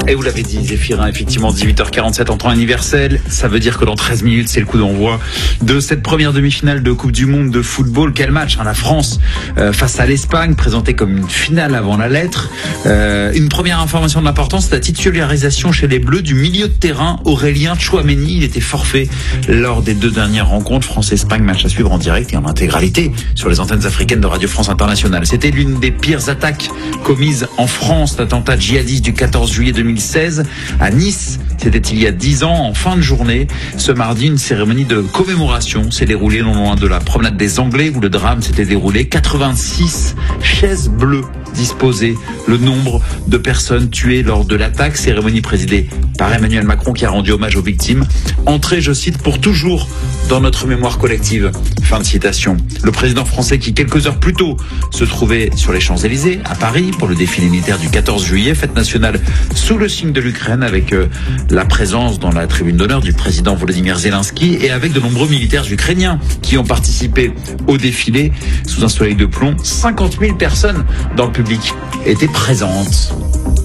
Et vous l'avez dit, Zéphirin, effectivement, 18h47 en temps universel. Ça veut dire que dans 13 minutes, c'est le coup d'envoi de cette première demi-finale de Coupe du Monde de football. Quel match, hein, la France face à l'Espagne, présentée comme une finale avant la lettre. Une première information d'importance, la titularisation chez les Bleus du milieu de terrain Aurélien Tchouaméni. Il était forfait lors des 2 dernières rencontres France-Espagne, match à suivre en direct et en intégralité sur les antennes africaines de Radio France Internationale. C'était l'une des pires attaques commises en France, l'attentat djihadiste du 14 juillet 2016 à Nice. C'était il y a 10 ans, en fin de journée. Ce mardi, une cérémonie de commémoration s'est déroulée non loin de la promenade des Anglais où le drame s'était déroulé. 86 chaises bleues disposées, le nombre de personnes tuées lors de l'attaque. Cérémonie présidée par Emmanuel Macron qui a rendu hommage aux victimes. Entrée, je cite, pour toujours dans notre mémoire collective. Fin de citation. Le président français qui, quelques heures plus tôt, se trouvait sur les Champs-Élysées, à Paris, pour le défilé militaire du 14 juillet, fête nationale sous le signe de l'Ukraine, avec la présence dans la tribune d'honneur du président Volodymyr Zelensky et avec de nombreux militaires ukrainiens qui ont participé au défilé sous un soleil de plomb. 50 000 personnes dans le public étaient présentes.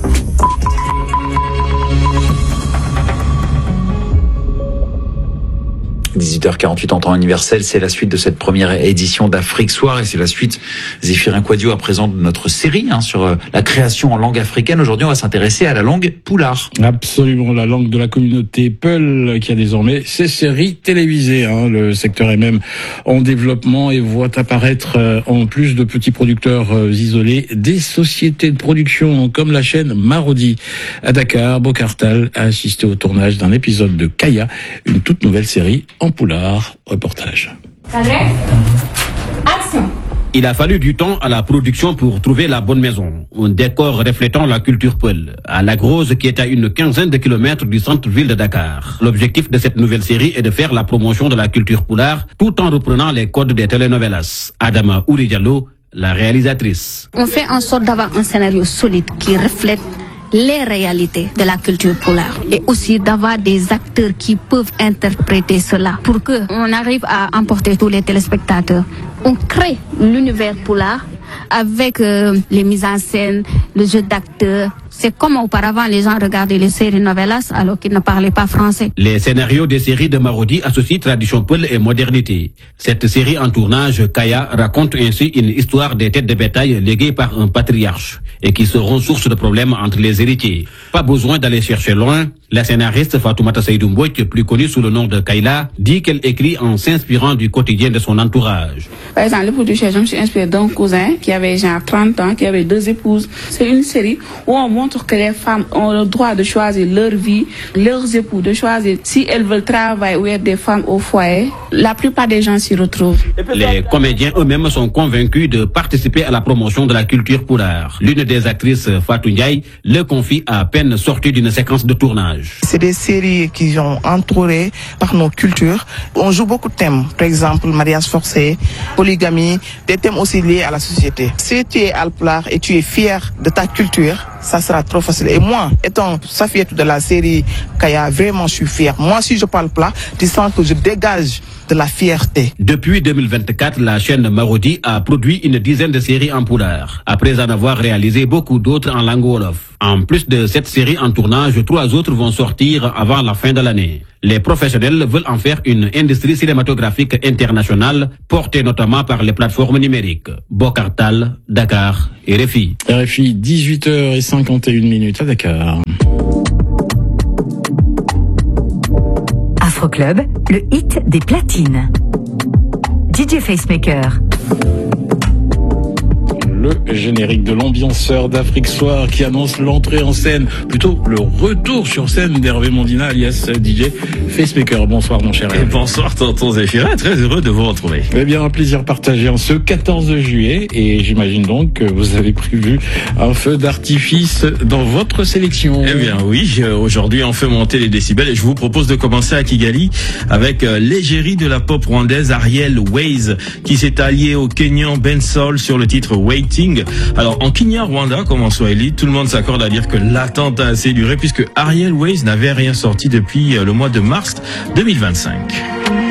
« 18h48 en temps universel », c'est la suite de cette première édition d'Afrique Soir et c'est la suite, Zéphirin Quadio, à présent de notre série sur la création en langue africaine. Aujourd'hui, on va s'intéresser à la langue poulard. Absolument, la langue de la communauté Peul qui a désormais ses séries télévisées. Le secteur est même en développement et voit apparaître, en plus de petits producteurs isolés, des sociétés de production comme la chaîne Marodi. À Dakar, Bokartal a assisté au tournage d'un épisode de Kaya, une toute nouvelle série en poulard. Reportage. Action. Il a fallu du temps à la production pour trouver la bonne maison. Un décor reflétant la culture Peul, à La Grosse qui est à une 15aine de kilomètres du centre-ville de Dakar. L'objectif de cette nouvelle série est de faire la promotion de la culture poulard tout en reprenant les codes des telenovelas. Adama Ouri Diallo, la réalisatrice. On fait en sorte d'avoir un scénario solide qui reflète les réalités de la culture poulard et aussi d'avoir des acteurs qui peuvent interpréter cela pour que on arrive à emporter tous les téléspectateurs. On crée l'univers poulard avec les mises en scène, le jeu d'acteurs. C'est comme auparavant les gens regardaient les séries novelas alors qu'ils ne parlaient pas français. Les scénarios des séries de Marodi associent tradition Peul et modernité. Cette série en tournage, Kaya, raconte ainsi une histoire des têtes de bétail léguées par un patriarche et qui seront source de problèmes entre les héritiers. Pas besoin d'aller chercher loin. La scénariste Fatoumata Saïdou Mbouik, plus connue sous le nom de Kayla, dit qu'elle écrit en s'inspirant du quotidien de son entourage. Par exemple, le produit, je me suis inspirée d'un cousin qui avait genre 30 ans, qui avait 2 épouses. C'est une série où on montre que les femmes ont le droit de choisir leur vie, leurs époux, de choisir si elles veulent travailler ou être des femmes au foyer. La plupart des gens s'y retrouvent. Les comédiens eux-mêmes sont convaincus de participer à la promotion de la culture poulard. L'une des actrices, Fatou Ndiaye, le confie à peine sortie d'une séquence de tournage. C'est des séries qui sont entourées par nos cultures. On joue beaucoup de thèmes, par exemple mariage forcé, polygamie, des thèmes aussi liés à la société. Si tu es alpulaar et tu es fier de ta culture, ça sera trop facile. Et moi, étant Safiatou de la série Kaya, vraiment je suis fier. Moi, si je parle plat, tu sens que je dégage de la fierté. Depuis 2024, la chaîne Marodi a produit une dizaine de séries en poulard, après en avoir réalisé beaucoup d'autres en langue wolof. En plus de cette série en tournage, 3 autres vont sortir avant la fin de l'année. Les professionnels veulent en faire une industrie cinématographique internationale, portée notamment par les plateformes numériques. Bokartal, Dakar et RFI. RFI, 18h51 à Dakar. Afroclub, le hit des platines. DJ Facemaker. Le générique de l'ambianceur d'Afrique Soir qui annonce l'entrée en scène, plutôt le retour sur scène d'Hervé Mondina alias DJ Facemaker. Bonsoir mon cher Hervé. Et bonsoir tonton Zéphirin, très heureux de vous retrouver. Eh bien, un plaisir partagé en ce 14 juillet et j'imagine donc que vous avez prévu un feu d'artifice dans votre sélection. Eh bien oui, aujourd'hui on fait monter les décibels et je vous propose de commencer à Kigali avec l'égérie de la pop rwandaise Ariel Ways qui s'est alliée au Kenyan Bensoul sur le titre Waiting. Alors en Kenya-Rwanda comme en Swahili, tout le monde s'accorde à dire que l'attente a assez duré puisque Ariel Ways n'avait rien sorti depuis le mois de mars 2025.